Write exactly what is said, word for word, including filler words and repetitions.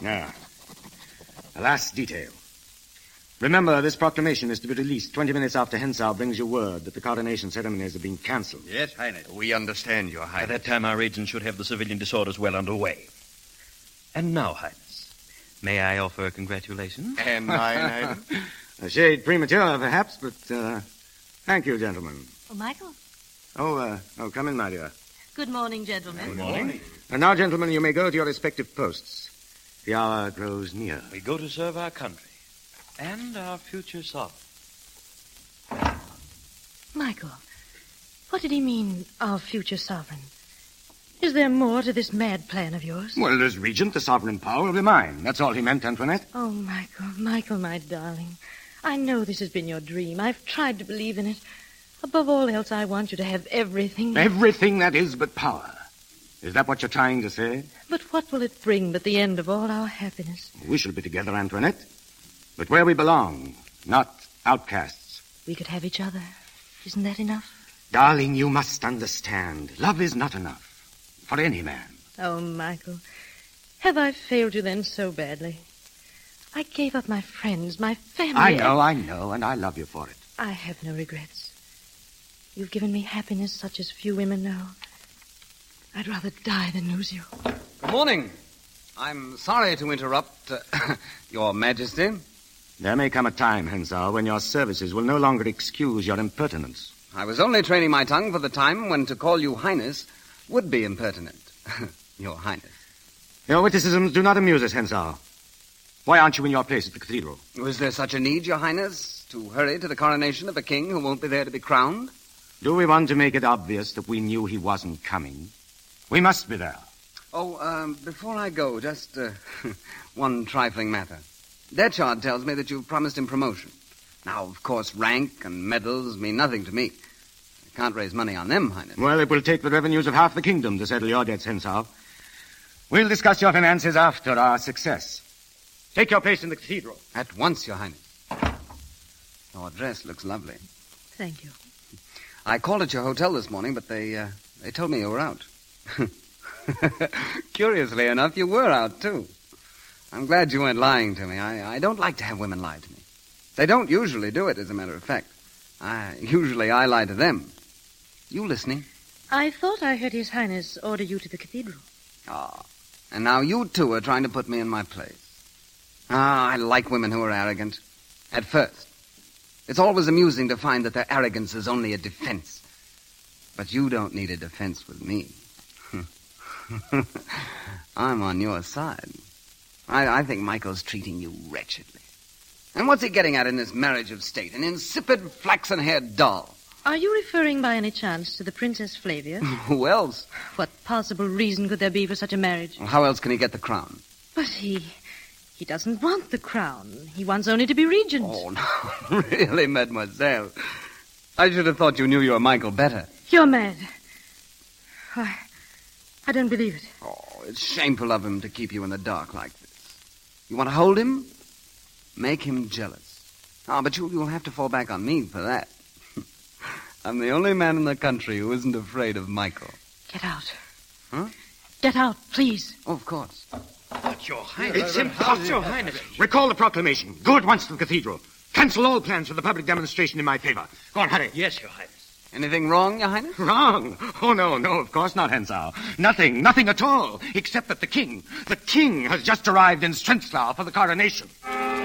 Ah. A last detail. Remember, this proclamation is to be released twenty minutes after Hensau brings you word that the coronation ceremonies have been cancelled. Yes, Highness. We understand, Your Highness. By that time, our agents should have the civilian disorders well underway. And now, Highness, may I offer congratulations? And mine, Highness. A shade premature, perhaps, but uh, thank you, gentlemen. Oh, Michael. Oh, uh, oh, come in, my dear. Good morning, gentlemen. Good morning. And now, gentlemen, you may go to your respective posts. The hour grows near. We go to serve our country and our future sovereign. Michael, what did he mean, our future sovereign? Is there more to this mad plan of yours? Well, as regent, the sovereign power will be mine. That's all he meant, Antoinette. Oh, Michael, Michael, my darling. I know this has been your dream. I've tried to believe in it. Above all else, I want you to have everything. Everything that is but power. Is that what you're trying to say? But what will it bring but the end of all our happiness? We shall be together, Antoinette. But where we belong, not outcasts. We could have each other. Isn't that enough? Darling, you must understand. Love is not enough. For any man. Oh, Michael. Have I failed you then so badly? I gave up my friends, my family. I know, I know, and I love you for it. I have no regrets. You've given me happiness such as few women know. I'd rather die than lose you. Good morning. I'm sorry to interrupt, uh, Your Majesty. There may come a time, Hensau, when your services will no longer excuse your impertinence. I was only training my tongue for the time when to call you Highness would be impertinent. Your Highness. Your witticisms do not amuse us, Hensau. Why aren't you in your place at the cathedral? Was there such a need, Your Highness, to hurry to the coronation of a king who won't be there to be crowned? Do we want to make it obvious that we knew he wasn't coming? We must be there. Oh, um, before I go, just uh, one trifling matter. Detchard tells me that you've promised him promotion. Now, of course, rank and medals mean nothing to me. I can't raise money on them, Highness. Well, it will take the revenues of half the kingdom to settle your debts, Hensau. We'll discuss your finances after our success. Take your place in the cathedral. At once, Your Highness. Your dress looks lovely. Thank you. I called at your hotel this morning, but they uh, they told me you were out. Curiously enough, you were out, too. I'm glad you weren't lying to me. I, I don't like to have women lie to me. They don't usually do it, as a matter of fact. I, usually I lie to them. You listening? I thought I heard His Highness order you to the cathedral. Ah, and now you two are trying to put me in my place. Ah, I like women who are arrogant. At first. It's always amusing to find that their arrogance is only a defense. But you don't need a defense with me. I'm on your side. I, I think Michael's treating you wretchedly. And what's he getting at in this marriage of state? An insipid, flaxen-haired doll. Are you referring by any chance to the Princess Flavia? Who else? What possible reason could there be for such a marriage? Well, how else can he get the crown? But he... he doesn't want the crown. He wants only to be regent. Oh, no. Really, mademoiselle. I should have thought you knew your Michael better. You're mad. I... I don't believe it. Oh, it's shameful of him to keep you in the dark like this. You want to hold him? Make him jealous. Ah, but you, you'll have to fall back on me for that. I'm the only man in the country who isn't afraid of Michael. Get out. Huh? Get out, please. Oh, of course. But, Your Highness... It's impossible. Your Highness. Recall the proclamation. Go at once to the cathedral. Cancel all plans for the public demonstration in my favor. Go on, hurry. Yes, Your Highness. Anything wrong, Your Highness? Wrong? Oh, no, no, of course not, Hensau. Nothing, nothing at all, except that the king, the king has just arrived in Strenzlau for the coronation.